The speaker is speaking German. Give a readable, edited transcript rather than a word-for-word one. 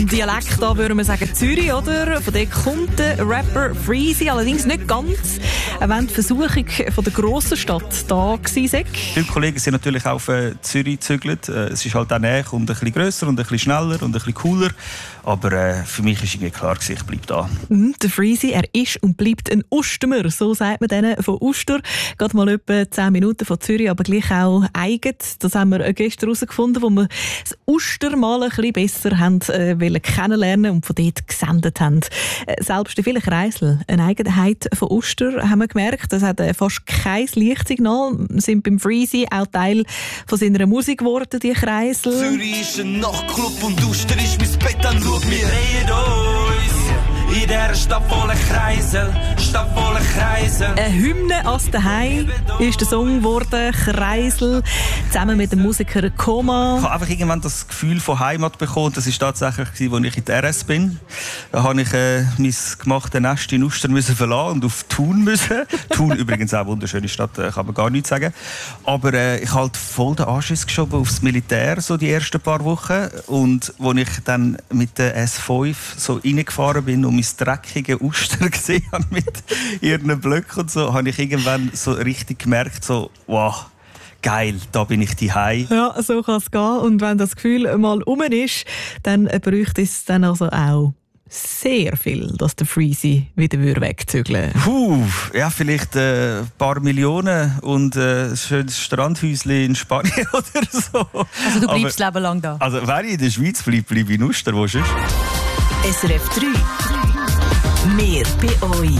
Dialekt, da würden wir sagen Zürich, oder? Von dort kommt der Rapper Freezy, allerdings nicht ganz. Wenn die Versuchung von der grossen Stadt da war. Viele Kollegen sind natürlich auch auf Zürich gezügelt. Es ist halt auch näher und ein bisschen grösser und ein bisschen schneller und ein bisschen cooler. Aber für mich ist irgendwie klar, ich bleibe da. Der Freezy, er ist und bleibt ein Ustermer, so sagt man denen von Uster. Geht mal etwa 10 Minuten von Zürich, aber gleich auch eigen. Das haben wir gestern herausgefunden, wo wir das Uster mal ein bisschen besser haben, wollen kennenlernen und von dort gesendet haben. Selbst in vielen Kreiseln, eine Eigenheit von Uster, haben wir gemerkt. Das hat fast kein Lichtsignal. Sind beim Freezy auch Teil von seiner Musik geworden, die Kreisel. Zürich ist ein Nachtclub und Uster ist mein Bett, dann schau, wir drehen uns. In dieser Stadt voller Kreisel, Stadt voller Kreisel. Eine Hymne aus daheim ist der Song geworden, Kreisel, zusammen mit dem Musiker Koma. Ich habe einfach irgendwann das Gefühl von Heimat bekommen. Das war tatsächlich, als ich in der RS bin. Da habe ich mein gemachtes Nest in Uster verlassen und auf Thun müssen. Thun übrigens auch eine wunderschöne Stadt, kann man gar nichts sagen. Aber ich habe halt voll den Anschiss geschoben aufs Militär, so die ersten paar Wochen. Und als ich dann mit der S5 so reingefahren bin und mein dreckige Uster gesehen habe mit ihren Blöcken und so, habe ich irgendwann so richtig gemerkt, so, wow, geil, da bin ich daheim. Ja, so kann es gehen. Und wenn das Gefühl mal rum ist, dann bräuchte es dann also auch sehr viel, dass der Freezy wieder wegzügeln würde. Ja, vielleicht ein paar Millionen und ein schönes Strandhäuschen in Spanien oder so. Also du bleibst Leben lang da? Also wenn ich in der Schweiz bleibe ich in Uster, wo sonst? SRF 3. Mehr bei euch.